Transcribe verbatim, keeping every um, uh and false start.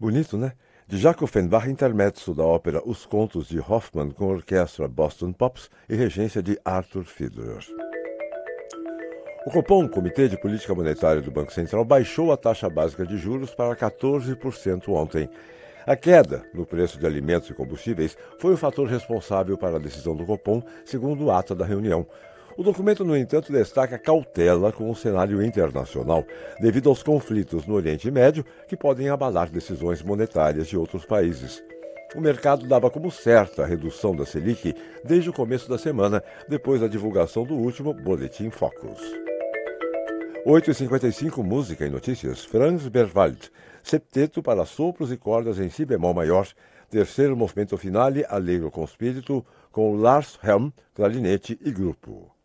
Bonito, né? Djac Offenbach intermezzo da ópera Os Contos de Hoffmann com orquestra Boston Pops e regência de Arthur Fiedler. O Copom, Comitê de Política Monetária do Banco Central, baixou a taxa básica de juros para quatorze por cento ontem. A queda no preço de alimentos e combustíveis foi o fator responsável para a decisão do Copom, segundo o ata da reunião. O documento, no entanto, destaca cautela com o cenário internacional, devido aos conflitos no Oriente Médio que podem abalar decisões monetárias de outros países. O mercado dava como certa a redução da Selic desde o começo da semana, depois da divulgação do último Boletim Focus. oito e cinquenta e cinco, música e notícias. Franz Berwald, septeto para sopros e cordas em si bemol maior, terceiro movimento finale, Allegro com espírito, com Lars Helm, clarinete e grupo.